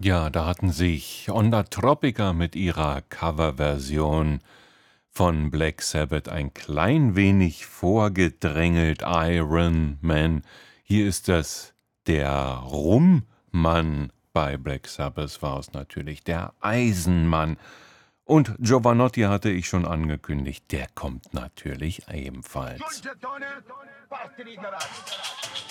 Ja, da hatten sich Onda Tropica mit ihrer Coverversion von Black Sabbath ein klein wenig vorgedrängelt. Iron Man. Hier ist es der Rummann. Bei Black Sabbath war es natürlich der Eisenmann. Und Giovanotti hatte ich schon angekündigt, der kommt natürlich ebenfalls. Giunge Tone, parti libera.